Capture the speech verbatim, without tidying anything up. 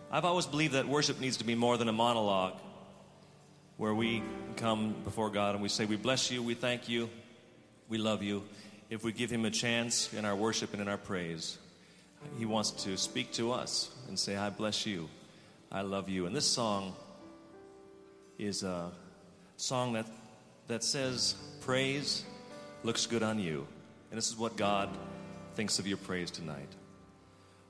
I've always believed that worship needs to be more than a monologue where we come before God and we say, we bless you, we thank you, we love you. If we give him a chance in our worship and in our praise, he wants to speak to us and say, I bless you, I love you. And this song is a song that, that says, praise looks good on you. And this is what God thinks of your praise tonight.